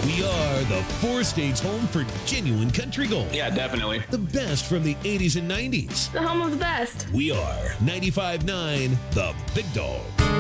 We are the four states home for genuine country gold. Yeah, definitely. The best from the 80s and 90s. The home of the best. We are 95.9 The Big Dog.